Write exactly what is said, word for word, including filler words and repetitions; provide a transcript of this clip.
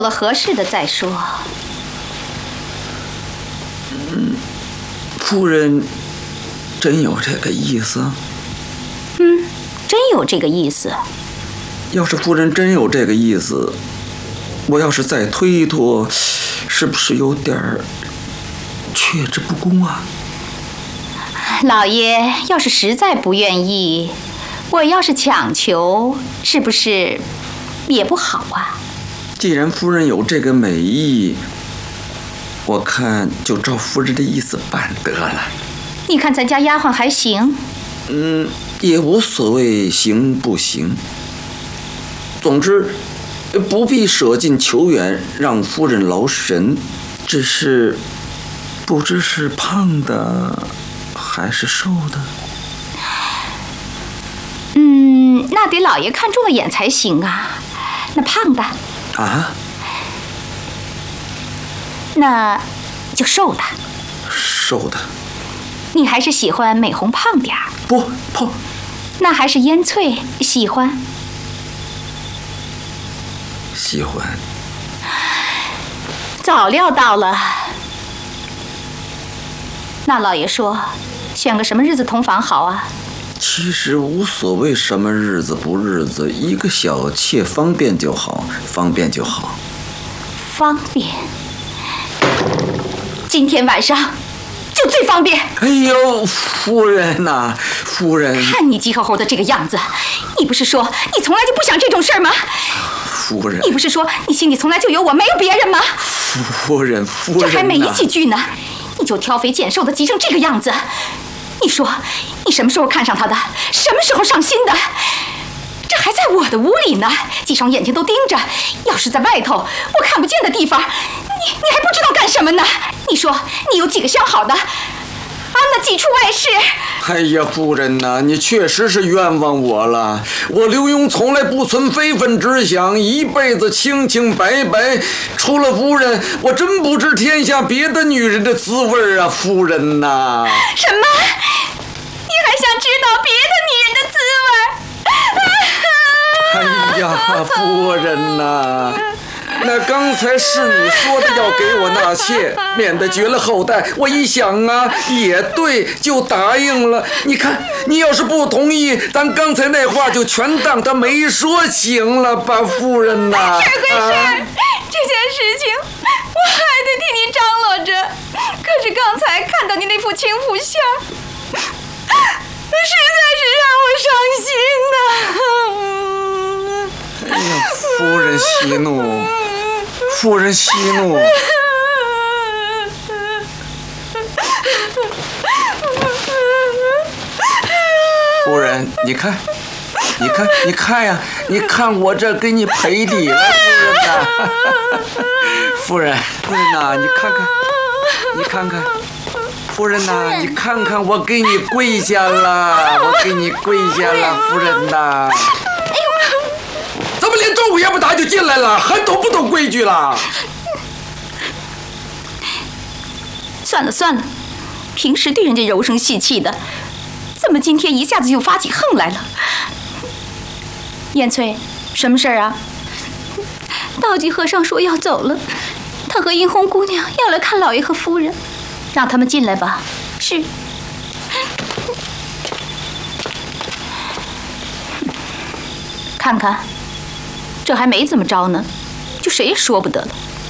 了合适的再说。 嗯，夫人真有这个意思？ 嗯，真有这个意思。 要是夫人真有这个意思，我要是再推脱，是不是有点儿却之不恭啊？ 老爷要是实在不愿意，我要是强求，是不是也不好啊？ 既然夫人有这个美意，我看就照夫人的意思办得了。 你看咱家丫鬟还行？ 嗯，也无所谓行不行。总之，不必舍近求远，让夫人劳神。只是，不知是胖的还是瘦的。 嗯，那得老爷看中了眼才行啊。那胖的啊？ 那就瘦的。 瘦的。 你还是喜欢美红胖点儿？ 不，胖。 那还是烟翠喜欢？ 喜欢。 早料到了。那老爷说，选个什么日子同房好啊？ 其实无所谓什么日子不日子，一个小妾方便就好，方便就好。 方便。今天晚上就最方便。 哎呦，夫人呐、啊，夫人！ 看你急吼吼的这个样子，你不是说你从来就不想这种事儿吗？ 夫人， 你不是说你心里从来就有我，没有别人吗？ 夫人，夫人、啊， 这还没几句呢，你就挑肥拣瘦的急成这个样子。你说，你什么时候看上他的？什么时候上心的？这还在我的屋里呢，几双眼睛都盯着。要是在外头，我看不见的地方，你你还不知道干什么呢？你说，你有几个相好的？安了几处外事？ 哎呀，夫人呐、啊，你确实是冤枉我了。我刘墉从来不存非分之想，一辈子清清白白。除了夫人，我真不知天下别的女人的滋味啊，夫人呐、啊！ 什么？你还想知道别的女人的滋味？ 哎呀，夫人呐、啊！那刚才是你说的要给我纳妾，免得绝了后代。我一想啊，也对，就答应了。你看，你要是不同意，咱刚才那话就全当他没说，行了吧，夫人呐、啊？ 是归是，啊、这件事情我还得替你张罗着。可是刚才看到你那副情妇相，实在是让我伤心呐、啊。 哎呀，夫人息怒。夫人息怒。夫人，你看，你看，你看呀，你看我这给你赔礼了，夫人呐、啊，夫人，夫人呐、啊，你看看，你看看，夫人呐、啊，你看看，我给你跪下了，我给你跪下了，夫人呐、啊。怎么连中午也不打就进来了？还懂不懂规矩了？ 算了算了，平时对人家柔声细气的，怎么今天一下子就发起横来了？燕翠，什么事儿啊？道济和尚说要走了，他和殷红姑娘要来看老爷和夫人，让他们进来吧。是。看看。这还没怎么着呢，就谁也说不得了。